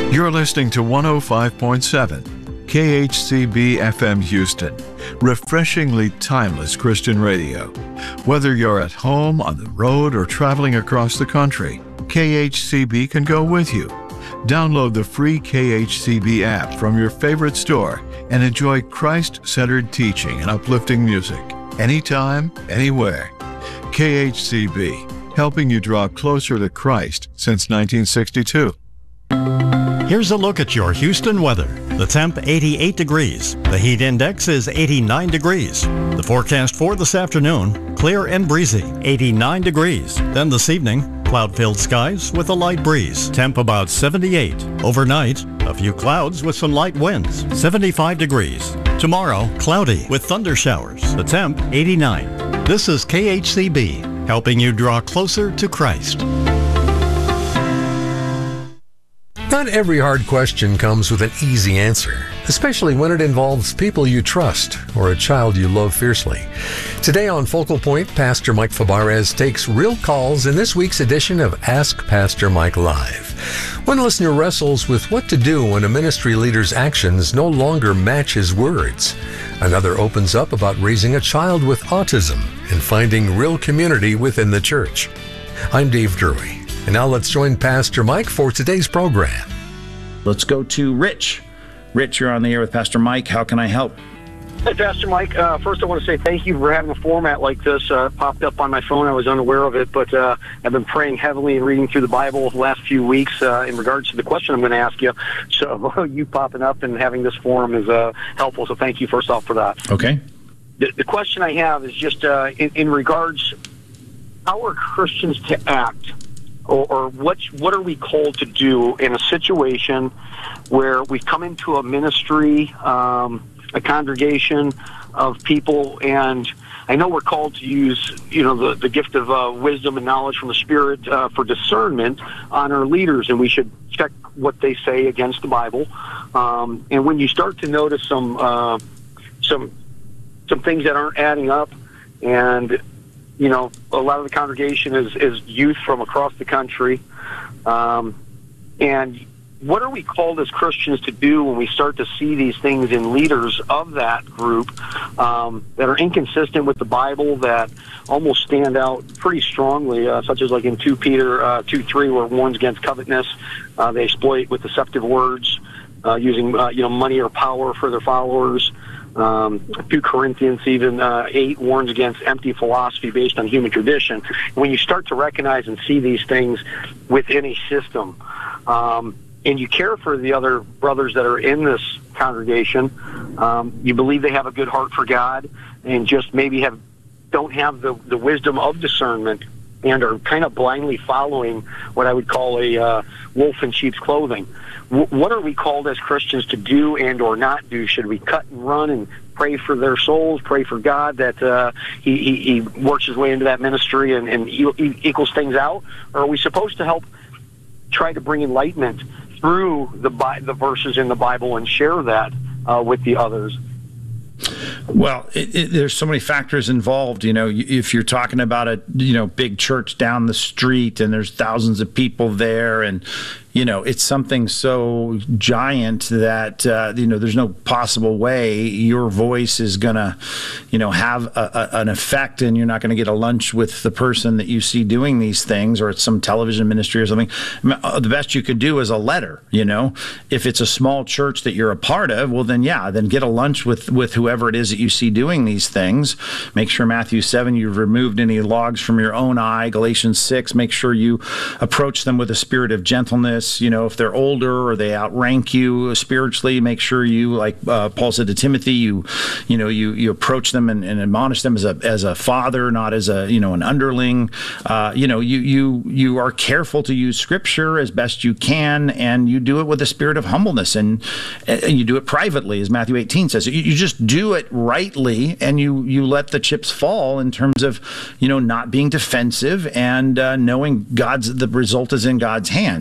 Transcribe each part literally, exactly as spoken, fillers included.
You're listening to one oh five point seven K H C B F M Houston, refreshingly timeless Christian radio. Whether you're at home, on the road, or traveling across the country, K H C B can go with you. Download the free K H C B app from your favorite store and enjoy Christ-centered teaching and uplifting music. Anytime, anywhere. K H C B, helping you draw closer to Christ since nineteen sixty-two. Here's a look at your Houston weather. The temp eighty-eight degrees. The heat index is eighty-nine degrees. The forecast for this afternoon, clear and breezy, eighty-nine degrees. Then this evening, cloud-filled skies with a light breeze. Temp about seventy-eight. Overnight, a few clouds with some light winds, seventy-five degrees. Tomorrow, cloudy with thunder showers. The temp eighty-nine. This is K H C B, helping you draw closer to Christ. Not every hard question comes with an easy answer, especially when it involves people you trust or a child you love fiercely. Today on Focal Point, Pastor Mike Fabarez takes real calls in this week's edition of Ask Pastor Mike Live. One listener wrestles with what to do when a ministry leader's actions no longer match his words. Another opens up about raising a child with autism and finding real community within the church. I'm Dave Drury. And now let's join Pastor Mike for today's program. Let's go to Rich. Rich, you're on the air with Pastor Mike. How can I help? Hey, Pastor Mike. Uh, first, I want to say thank you for having a format like this. Uh, it popped up on my phone. I was unaware of it, but uh, I've been praying heavily and reading through the Bible the last few weeks uh, in regards to the question I'm going to ask you. So you popping up and having this forum is uh, helpful, so thank you first off for that. Okay. The, the question I have is just uh, in, in regards, how are Christians to act? Or, or what what are we called to do in a situation where we come into a ministry, um, a congregation of people, and I know we're called to use, you know, the, the gift of uh, wisdom and knowledge from the Spirit uh, for discernment on our leaders, and we should check what they say against the Bible. Um, and when you start to notice some uh, some some things that aren't adding up, and you know, a lot of the congregation is, is youth from across the country. Um, and what are we called as Christians to do when we start to see these things in leaders of that group um, that are inconsistent with the Bible, that almost stand out pretty strongly, uh, such as like in Second Peter uh, two three, where it warns against covetousness. Uh, they exploit with deceptive words, uh, using uh, you know money or power for their followers. Um, Second Corinthians even uh, eight warns against empty philosophy based on human tradition. When you start to recognize and see these things within a system, um, and you care for the other brothers that are in this congregation, um, you believe they have a good heart for God, and just maybe have don't have the, the wisdom of discernment, and are kind of blindly following what I would call a uh, wolf in sheep's clothing. What are we called as Christians to do and or not do? Should we cut and run and pray for their souls, pray for God that uh, he, he, he works his way into that ministry and, and e- equals things out? Or are we supposed to help try to bring enlightenment through the the verses in the Bible and share that uh, with the others? Well, it, it, there's so many factors involved. You know, if you're talking about a you know big church down the street and there's thousands of people there, and you know it's something so giant that uh, you know there's no possible way your voice is gonna you know have a, a, an effect, and you're not going to get a lunch with the person that you see doing these things, or it's some television ministry or something. The best you could do is a letter. You know, if it's a small church that you're a part of, well then yeah, then get a lunch with with whoever it is that you see doing these things. Make sure Matthew seven, you've removed any logs from your own eye. Galatians six, make sure you approach them with a spirit of gentleness. You know, if they're older or they outrank you spiritually, make sure you, like uh, Paul said to Timothy, you, you know, you, you approach them and, and admonish them as a as a father, not as a you know an underling. Uh, you know, you you you are careful to use Scripture as best you can, and you do it with a spirit of humbleness, and, and you do it privately, as Matthew eighteen says. You, you just do it rightly, and you you let the chips fall in terms of you know not being defensive and uh, knowing God's the result is in God's hands.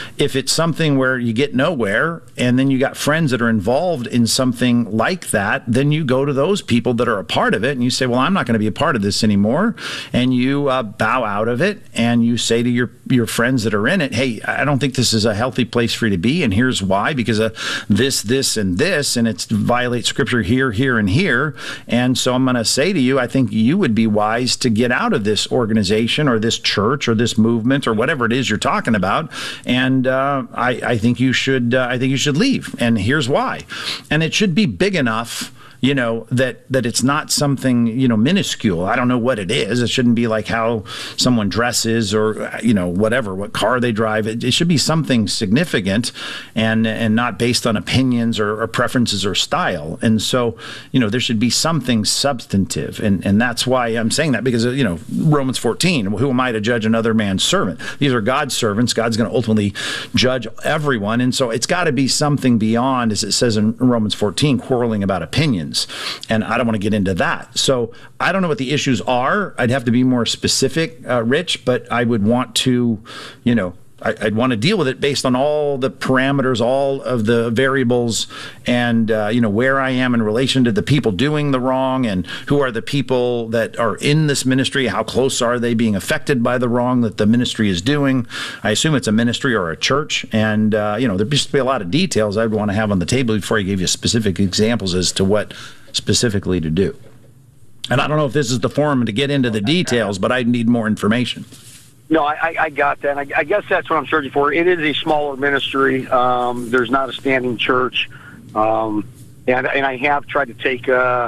if it's something where you get nowhere and then you got friends that are involved in something like that, then you go to those people that are a part of it and you say, well, I'm not going to be a part of this anymore. And you uh, bow out of it and you say to your, your friends that are in it, hey, I don't think this is a healthy place for you to be. And here's why, because of this, this, and this, and it violates scripture here, here, and here. And so I'm going to say to you, I think you would be wise to get out of this organization or this church or this movement or whatever it is you're talking about. And uh, I, I think you should, uh, I think you should leave. And here's why. And it should be big enough, you know, that, that it's not something, you know, minuscule. I don't know what it is. It shouldn't be like how someone dresses or, you know, whatever, what car they drive. It, it should be something significant and and not based on opinions or, or preferences or style. And so, you know, there should be something substantive. And, and that's why I'm saying that, because, you know, Romans fourteen, who am I to judge another man's servant? These are God's servants. God's going to ultimately judge everyone. And so it's got to be something beyond, as it says in Romans fourteen, quarreling about opinions. And I don't want to get into that. So I don't know what the issues are. I'd have to be more specific, uh, Rich, but I would want to, you know, I, I'd want to deal with it based on all the parameters, all of the variables, and, uh, you know, where I am in relation to the people doing the wrong and who are the people that are in this ministry, how close are they being affected by the wrong that the ministry is doing. I assume it's a ministry or a church. And, uh, you know, there'd just be a lot of details I'd want to have on the table before I gave you specific examples as to what specifically to do. And I don't know if this is the forum to get into the details, but I need more information. No, I, I got that. I, I guess that's what I'm searching for. It is a smaller ministry. Um, there's not a standing church, um, and and I have tried to take uh,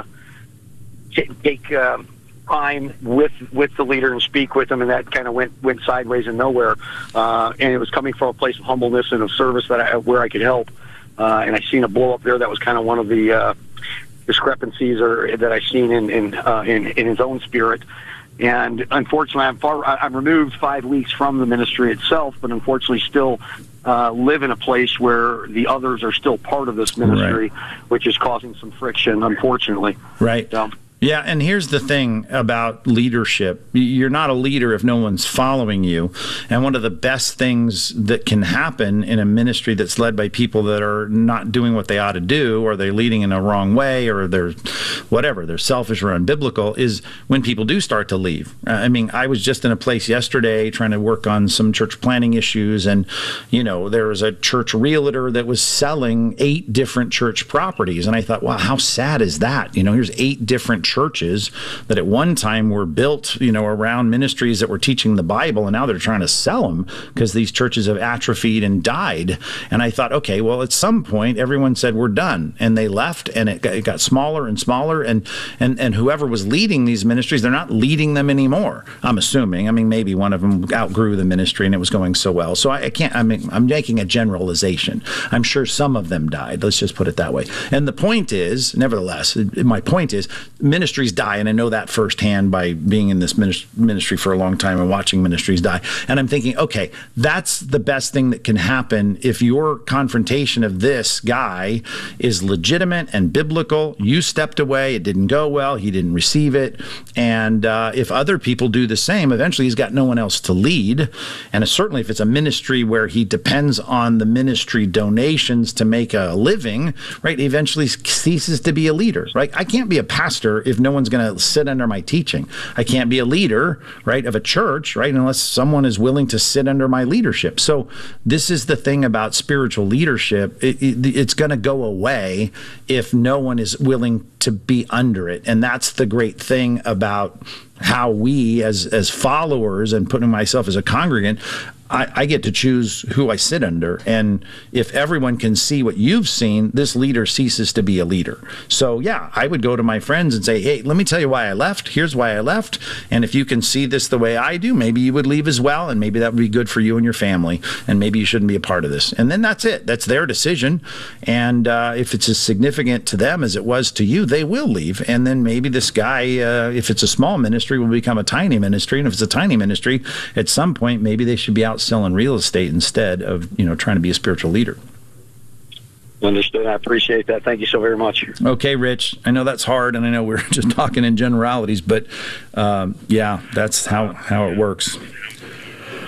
t- take uh, time with with the leader and speak with them, and that kind of went went sideways and nowhere. Uh, and it was coming from a place of humbleness and of service that I, where I could help. Uh, and I seen a blow up there that was kind of one of the uh, discrepancies or that I seen in in, uh, in in his own spirit. And unfortunately, I'm far, I'm removed five weeks from the ministry itself, but unfortunately still uh, live in a place where the others are still part of this ministry, right, which is causing some friction, unfortunately. Right. So, yeah, and here's the thing about leadership. You're not a leader if no one's following you. And one of the best things that can happen in a ministry that's led by people that are not doing what they ought to do, or they're leading in a wrong way, or they're whatever, they're selfish or unbiblical, is when people do start to leave. I mean, I was just in a place yesterday trying to work on some church planning issues, and, you know, there was a church realtor that was selling eight different church properties. And I thought, wow, how sad is that? You know, here's eight different churches that at one time were built, you know, around ministries that were teaching the Bible, and now they're trying to sell them because these churches have atrophied and died. And I thought, okay, well, at some point, everyone said, we're done. And they left, and it got, it got smaller and smaller. And, and, and whoever was leading these ministries, they're not leading them anymore, I'm assuming. I mean, maybe one of them outgrew the ministry and it was going so well. So I, I can't, I mean, I'm making a generalization. I'm sure some of them died. Let's just put it that way. And the point is, nevertheless, my point is, ministries die, and I know that firsthand by being in this ministry for a long time and watching ministries die. And I'm thinking, okay, that's the best thing that can happen if your confrontation of this guy is legitimate and biblical. You stepped away, it didn't go well, he didn't receive it, and uh, if other people do the same, eventually he's got no one else to lead. And certainly if it's a ministry where he depends on the ministry donations to make a living, right, he eventually ceases to be a leader, right? I can't be a pastor if no one's going to sit under my teaching. I can't be a leader, right, of a church, right, unless someone is willing to sit under my leadership. So this is the thing about spiritual leadership. It, it, it's going to go away if no one is willing to be under it. And that's the great thing about how we as as followers, and putting myself as a congregant, I, I get to choose who I sit under. And if everyone can see what you've seen, this leader ceases to be a leader. So yeah, I would go to my friends and say, hey, let me tell you why I left. Here's why I left. And if you can see this the way I do, maybe you would leave as well. And maybe that would be good for you and your family. And maybe you shouldn't be a part of this. And then that's it. That's their decision. And uh, if it's as significant to them as it was to you, they will leave. And then maybe this guy, uh, if it's a small ministry, will become a tiny ministry. And if it's a tiny ministry, at some point, maybe they should be out selling real estate instead of, you know, trying to be a spiritual leader. Understood. I appreciate that. Thank you so very much. Okay, Rich. I know that's hard, and I know we're just talking in generalities, but um, yeah, that's how, how it works.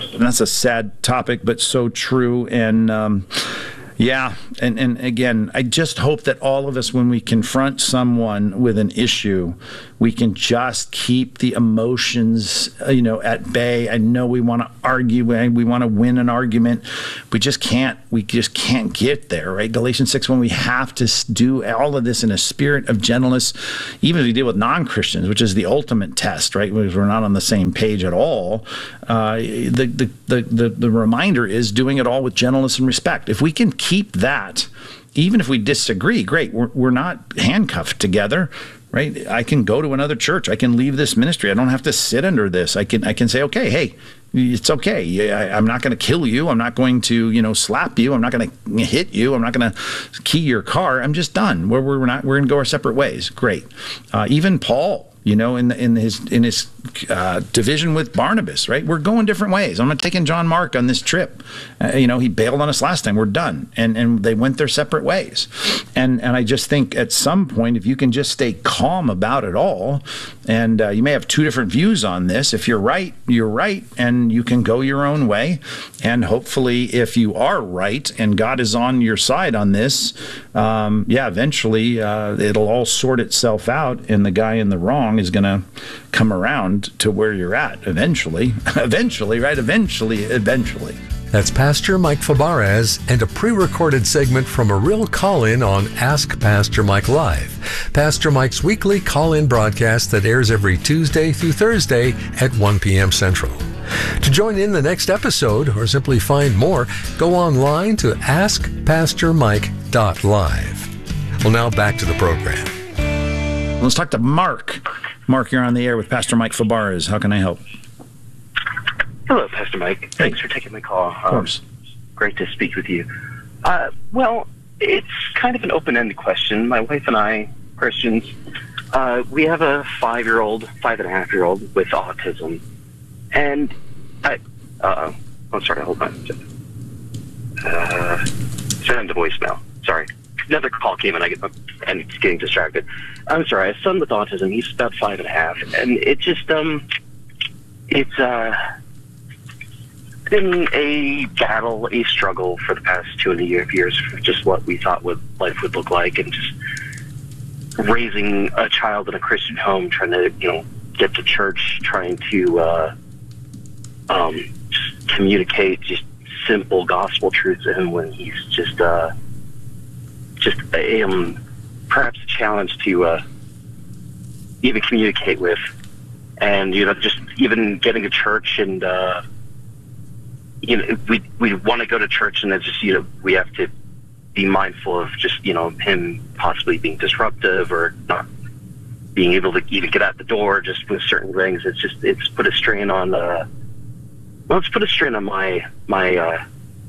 And that's a sad topic, but so true. And um, yeah, and, and again, I just hope that all of us, when we confront someone with an issue, we can just keep the emotions, you know, at bay. I know we want to argue, we want to win an argument. We just can't, we just can't get there, right? Galatians six, when we have to do all of this in a spirit of gentleness, even as we deal with non-Christians, which is the ultimate test, right? Because we're not on the same page at all. Uh, the, the, the, the, the reminder is doing it all with gentleness and respect. If we can keep that, even if we disagree, great, we're, we're not handcuffed together. Right? I can go to another church. I can leave this ministry. I don't have to sit under this. I can I can say, okay, hey, it's okay. I, I'm not going to kill you. I'm not going to, you know, slap you. I'm not going to hit you. I'm not going to key your car. I'm just done. We're we're not. We're going to go our separate ways. Great. Uh, even Paul, you know, in in his in his uh, division with Barnabas, right? We're going different ways. I'm not taking John Mark on this trip. Uh, you know, he bailed on us last time. We're done, and and they went their separate ways. And and I just think at some point, if you can just stay calm about it all, and uh, you may have two different views on this. If you're right, you're right, and you can go your own way. And hopefully, if you are right and God is on your side on this, um, yeah, eventually uh, it'll all sort itself out, and the guy in the wrong is going to come around to where you're at eventually. eventually, right? Eventually, eventually. That's Pastor Mike Fabarez and a pre-recorded segment from a real call-in on Ask Pastor Mike Live, Pastor Mike's weekly call-in broadcast that airs every Tuesday through Thursday at one p.m. Central. To join in the next episode or simply find more, go online to ask pastor mike dot live. Well, now back to the program. Let's talk to Mark. Mark, you're on the air with Pastor Mike Fabarez. How can I help? Hello, Pastor Mike. Thanks for taking my call. Of course. Um, great to speak with you. Uh, well, it's kind of an open-ended question. My wife and I, Christians, uh, we have a five-year-old, five-and-a-half-year-old with autism. And I... Uh, I'm sorry, hold on. Uh, send to voicemail. Sorry. Another call came and I get, and it's getting distracted. I'm sorry. I have a son with autism. He's about five and a half. And it just, um... It's, uh... been a battle, a struggle for the past two and a half years for just what we thought would life would look like, and just raising a child in a Christian home, trying to, you know, get to church, trying to uh, um, just communicate just simple gospel truth to him when he's just uh, just a, um, perhaps a challenge to uh, even communicate with, and you know, just even getting to church and. Uh, You know, we we want to go to church, and it's just, you know, we have to be mindful of just, you know, him possibly being disruptive or not being able to even get out the door just with certain things. It's just, it's put a strain on, uh, well, it's put a strain on my, my, uh,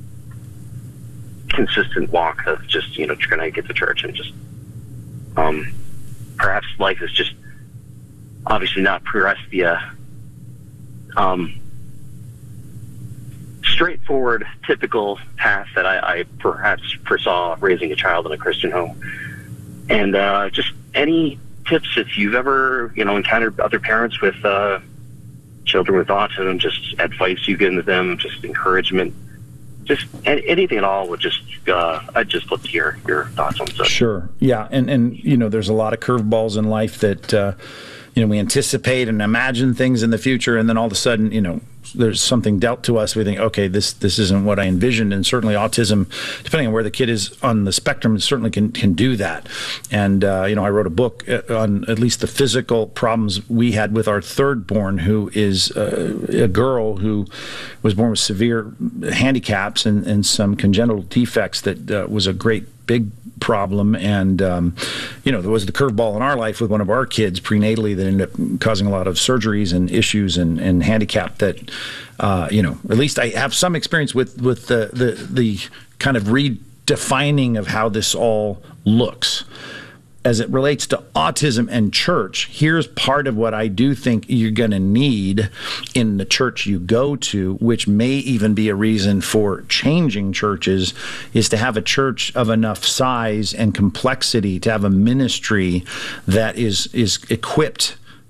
consistent walk of just, you know, trying to get to church, and just, um, perhaps life is just obviously not progressed via, um, straightforward, typical path that I, I perhaps foresaw raising a child in a Christian home. And uh, just any tips if you've ever, you know, encountered other parents with uh, children with autism, just advice you give to them, just encouragement, just anything at all would just, uh, I'd just love to hear your thoughts on such. Sure. Yeah. And, and, you know, there's a lot of curveballs in life that, uh, you know, we anticipate and imagine things in the future, and then all of a sudden, you know, there's something dealt to us. We think, okay, this this isn't what I envisioned. And certainly autism, depending on where the kid is on the spectrum, certainly can can do that. And, uh, you know, I wrote a book on at least the physical problems we had with our third born, who is uh, a girl who was born with severe handicaps and, and some congenital defects that uh, was a great big problem. And, um, you know, there was the curveball in our life with one of our kids prenatally that ended up causing a lot of surgeries and issues and, and handicap that, uh, you know, at least I have some experience with, with the, the, the kind of redefining of how this all looks. As it relates to autism and church, here's part of what I do think you're going to need in the church you go to, which may even be a reason for changing churches, is to have a church of enough size and complexity, to have a ministry that is is equipped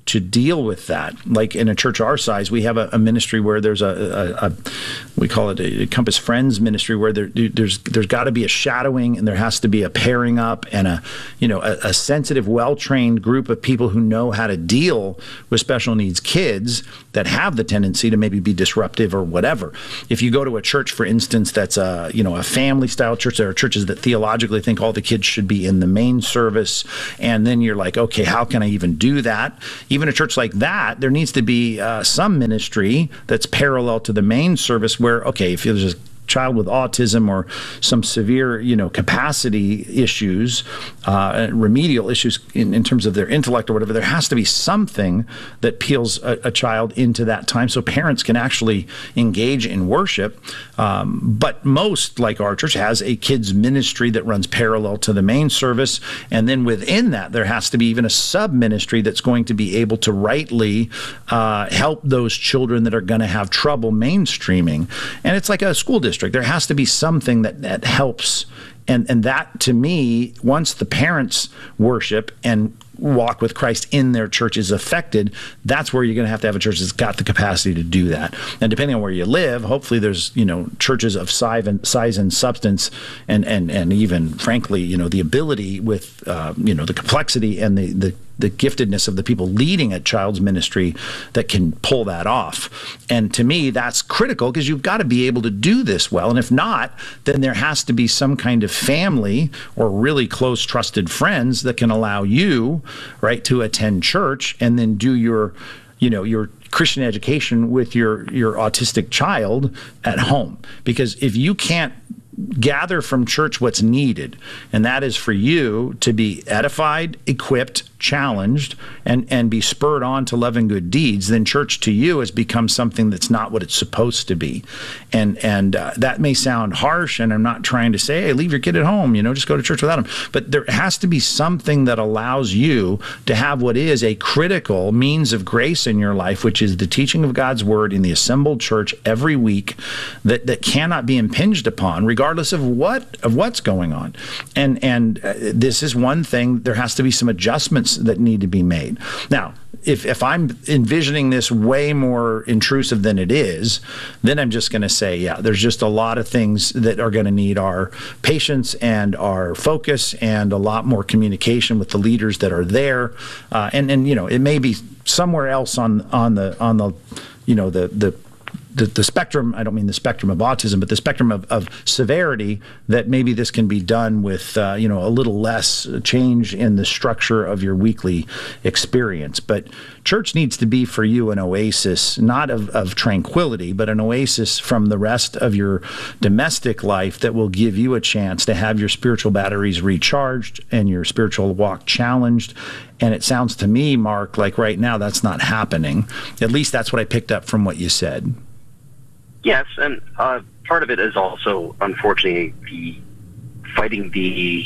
to deal with that. Like in a church our size, we have a, a ministry where there's a, a, a we call it a, a Compass Friends ministry, where there, there's there's got to be a shadowing, and there has to be a pairing up, and a you know a, a sensitive, well-trained group of people who know how to deal with special needs kids that have the tendency to maybe be disruptive or whatever. If you go to a church, for instance, that's a you know a family-style church, there are churches that theologically think all the kids should be in the main service, and then you're like, okay, how can I even do that? Even a church like that, there needs to be uh, some ministry that's parallel to the main service where, okay, if there's a child with autism or some severe, you know, capacity issues, uh, remedial issues in, in terms of their intellect or whatever, there has to be something that peels a, a child into that time so parents can actually engage in worship. Um, but most, like our church, has a kids ministry that runs parallel to the main service. And then within that, there has to be even a sub-ministry that's going to be able to rightly uh, help those children that are going to have trouble mainstreaming. And it's like a school district. There has to be something that, that helps. And, and that, to me, once the parents worship and walk with Christ in their church is affected, that's where you're going to have to have a church that's got the capacity to do that. And depending on where you live, hopefully there's, you know, churches of size and, size and substance and, and, and even, frankly, you know, the ability with, uh, you know, the complexity and the, the the giftedness of the people leading a child's ministry that can pull that off. And to me, that's critical because you've got to be able to do this well. And if not, then there has to be some kind of family or really close, trusted friends that can allow you, right, to attend church and then do your, you know, your Christian education with your, your autistic child at home. Because if you can't gather from church what's needed, and that is for you to be edified, equipped, challenged, and, and be spurred on to love and good deeds, then church to you has become something that's not what it's supposed to be. And and uh, that may sound harsh, and I'm not trying to say, hey, leave your kid at home, you know, just go to church without him. But there has to be something that allows you to have what is a critical means of grace in your life, which is the teaching of God's word in the assembled church every week that, that cannot be impinged upon, regardless of what of what's going on. And, and uh, this is one thing. There has to be some adjustments that need to be made. Now, if if I'm envisioning this way more intrusive than it is, then I'm just going to say, yeah, there's just a lot of things that are going to need our patience and our focus and a lot more communication with the leaders that are there. Uh, and and you know, it may be somewhere else on on the on the you know the the The, the spectrum, I don't mean the spectrum of autism, but the spectrum of, of severity, that maybe this can be done with, uh, you know, a little less change in the structure of your weekly experience. But church needs to be for you an oasis, not of, of tranquility, but an oasis from the rest of your domestic life that will give you a chance to have your spiritual batteries recharged and your spiritual walk challenged. And it sounds to me, Mark, like right now that's not happening. At least that's what I picked up from what you said. Yes, and uh, part of it is also, unfortunately, the fighting the,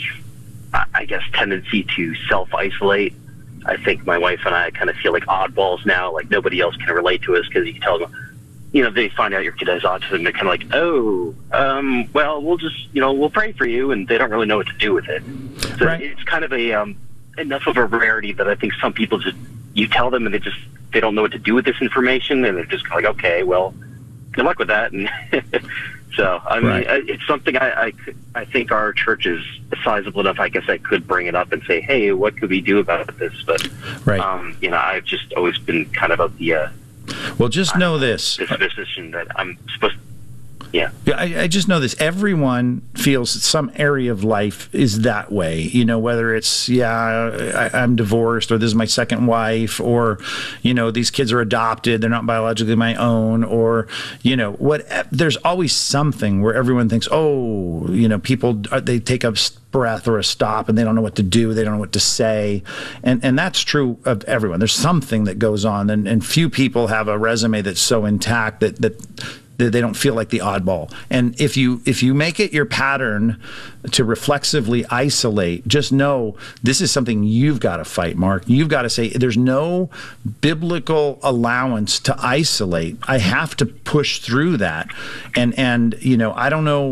I guess, tendency to self-isolate. I think my wife and I kind of feel like oddballs now, like nobody else can relate to us because you can tell them, you know, they find out your kid has autism, they're kind of like, oh, um, well, we'll just, you know, we'll pray for you, and they don't really know what to do with it. So right. It's kind of a um, enough of a rarity that I think some people just, you tell them and they just, they don't know what to do with this information, and they're just kind of like, okay, well, good luck with that. And so, I mean, right. It's something I, I, I think our church is sizable enough, I guess I could bring it up and say, hey, what could we do about this? But, right. um, you know, I've just always been kind of of the, uh, well, just know uh, this. This position that I'm supposed to, yeah. I, I just know this. Everyone feels that some area of life is that way. You know, whether it's, yeah, I, I'm divorced, or this is my second wife, or, you know, these kids are adopted, they're not biologically my own, or, you know, what. There's always something where everyone thinks, oh, you know, people, they take a breath or a stop and they don't know what to do, they don't know what to say. And and that's true of everyone. There's something that goes on, and, and few people have a resume that's so intact that that they don't feel like the oddball. And if you if you make it your pattern to reflexively isolate, just know this is something you've got to fight, Mark. You've got to say, there's no biblical allowance to isolate. I have to push through that. And, and you know, I don't know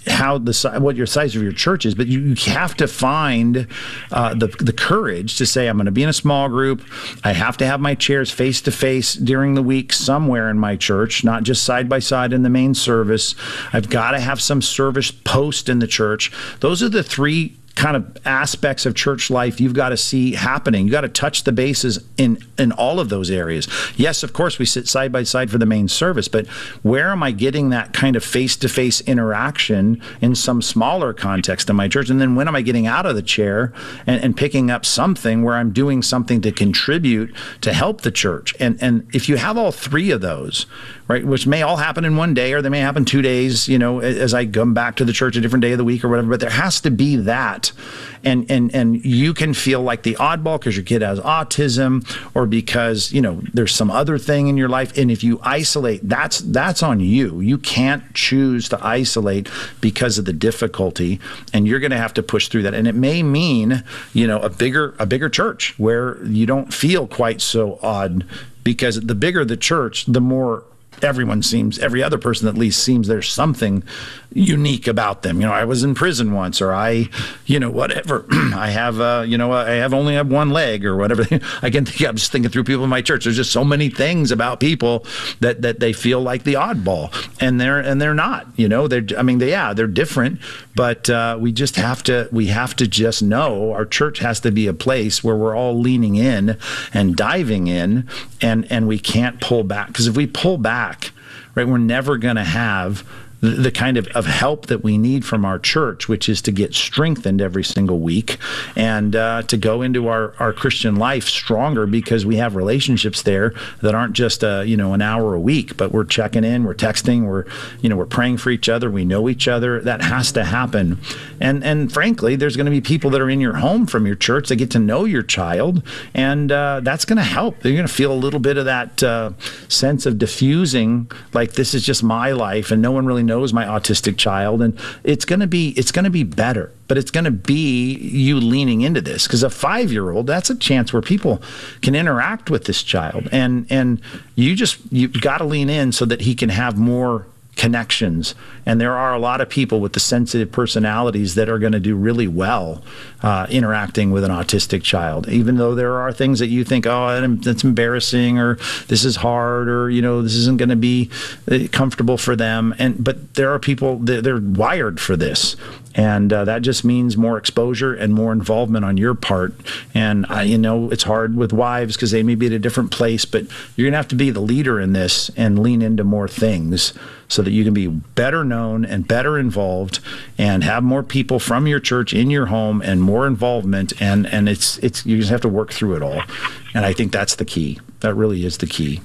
how the si- what your size of your church is, but you, you have to find uh, the the courage to say, I'm going to be in a small group. I have to have my chairs face to face during the week somewhere in my church, not just side by side in the main service. I've got to have some service post in the church. Those are the three kind of aspects of church life you've got to see happening. You got to touch the bases in in all of those areas. Yes, of course, we sit side by side for the main service, but where am I getting that kind of face-to-face interaction in some smaller context in my church? And then when am I getting out of the chair and, and picking up something where I'm doing something to contribute to help the church? And and if you have all three of those, right, which may all happen in one day or they may happen two days, you know, as I come back to the church a different day of the week or whatever, but there has to be that. And and and you can feel like the oddball because your kid has autism or because, you know, there's some other thing in your life. And if you isolate, that's that's on you. You can't choose to isolate because of the difficulty, and you're going to have to push through that. And it may mean, you know, a bigger a bigger church where you don't feel quite so odd, because the bigger the church, the more everyone seems, every other person at least seems there's something unique about them. You know, I was in prison once, or I, you know, whatever. I have, uh, you know, I have only have one leg or whatever. I can think, I'm just thinking through people in my church. There's just so many things about people that, that they feel like the oddball, and they're, and they're not, you know, they're, I mean, they, yeah, they're different, but uh, we just have to, we have to just know our church has to be a place where we're all leaning in and diving in, and, and we can't pull back. Because if we pull back, right, we're never going to have the, the kind of, of help that we need from our church, which is to get strengthened every single week and uh, to go into our, our Christian life stronger, because we have relationships there that aren't just uh, you know, an hour a week, but we're checking in, we're texting, we're, you know, we're praying for each other, we know each other. That has to happen. And and frankly, there's going to be people that are in your home from your church that get to know your child, and uh, that's going to help. You're going to feel a little bit of that uh, sense of diffusing, like this is just my life, and no one really knows my autistic child, and it's going to be it's going to be better, but it's going to be you leaning into this, because a five-year-old, that's a chance where people can interact with this child, and and you just you got to lean in so that he can have more connections. And there are a lot of people with the sensitive personalities that are going to do really well uh, interacting with an autistic child, even though there are things that you think, oh, that's embarrassing, or this is hard, or, you know, this isn't going to be comfortable for them. And but there are people that they're wired for this. And uh, that just means more exposure and more involvement on your part. And, uh, you know, it's hard with wives because they may be at a different place, but you're going to have to be the leader in this and lean into more things so that you can be better known and better involved and have more people from your church in your home and more involvement. And, and it's, it's, you just have to work through it all. And I think that's the key. That really is the key.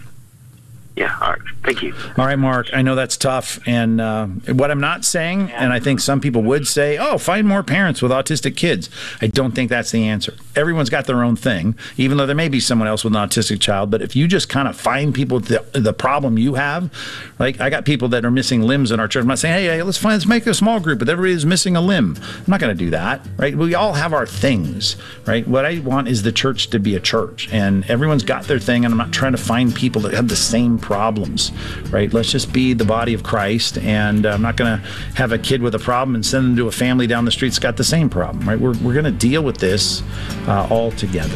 Yeah, all right. Thank you. All right, Mark, I know that's tough. And uh, what I'm not saying, and I think some people would say, oh, find more parents with autistic kids. I don't think that's the answer. Everyone's got their own thing, even though there may be someone else with an autistic child. But if you just kind of find people with the, the problem you have, like I got people that are missing limbs in our church. I'm not saying, hey, hey let's find, let's make a small group, but everybody's missing a limb. I'm not going to do that, right? We all have our things, right? What I want is the church to be a church, and everyone's got their thing, and I'm not trying to find people that have the same problems, right? Let's just be the body of Christ, and I'm not going to have a kid with a problem and send them to a family down the street that's got the same problem, right? We're, we're going to deal with this uh, all together.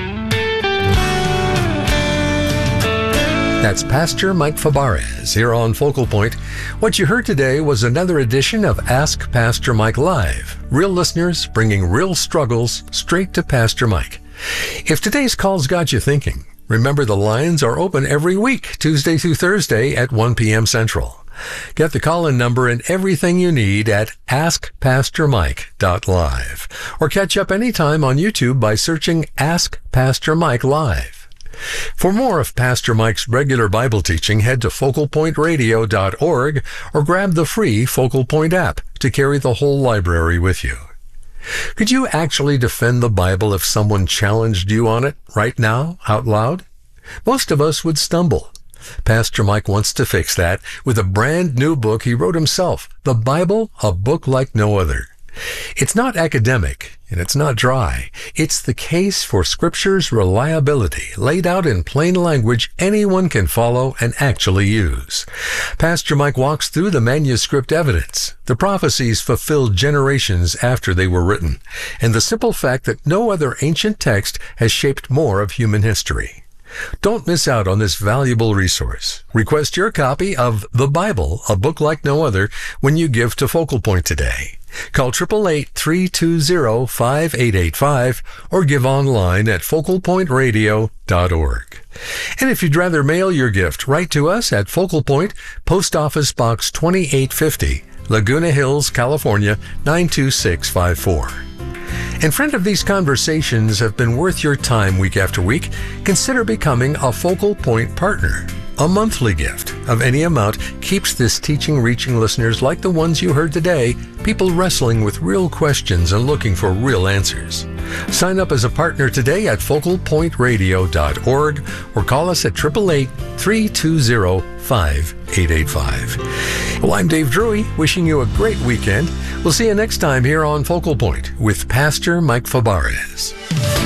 That's Pastor Mike Fabarez here on Focal Point. What you heard today was another edition of Ask Pastor Mike Live. Real listeners bringing real struggles straight to Pastor Mike. If today's call's got you thinking, remember the lines are open every week, Tuesday through Thursday at one p.m. Central. Get the call-in number and everything you need at ask pastor mike dot live, or catch up anytime on YouTube by searching Ask Pastor Mike Live. For more of Pastor Mike's regular Bible teaching, head to focal point radio dot org or grab the free Focal Point app to carry the whole library with you. Could you actually defend the Bible if someone challenged you on it right now, out loud? Most of us would stumble. Pastor Mike wants to fix that with a brand new book he wrote himself, The Bible, a Book Like No Other. It's not academic, and it's not dry. It's the case for Scripture's reliability, laid out in plain language anyone can follow and actually use. Pastor Mike walks through the manuscript evidence, the prophecies fulfilled generations after they were written, and the simple fact that no other ancient text has shaped more of human history. Don't miss out on this valuable resource. Request your copy of The Bible, a book like no other, when you give to Focal Point today. Call eight eight eight, three two zero, five eight eight five or give online at focal point radio dot org. And if you'd rather mail your gift, write to us at Focal Point, Post Office Box twenty-eight fifty, Laguna Hills, California, nine two six five four. And friend, if these conversations have been worth your time week after week, consider becoming a Focal Point partner. A monthly gift of any amount keeps this teaching reaching listeners like the ones you heard today, people wrestling with real questions and looking for real answers. Sign up as a partner today at focal point radio dot org or call us at eight eight eight, three two zero, five eight eight five. Well, I'm Dave Drury, wishing you a great weekend. We'll see you next time here on Focal Point with Pastor Mike Fabarez.